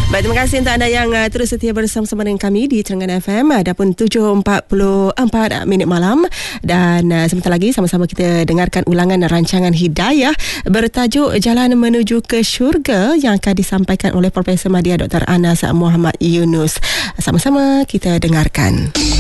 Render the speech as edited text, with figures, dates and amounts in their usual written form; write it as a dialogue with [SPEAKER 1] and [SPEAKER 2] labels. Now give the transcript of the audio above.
[SPEAKER 1] Baik, terima kasih untuk anda yang terus setia bersama-sama dengan kami di Terengganu FM. Dah pun 7.44 minit malam. Dan sebentar lagi sama-sama kita dengarkan ulangan rancangan Hidayah bertajuk Jalan Menuju ke Syurga yang akan disampaikan oleh Profesor Madya Dr. Anas Muhammad Yunus. Sama-sama kita dengarkan.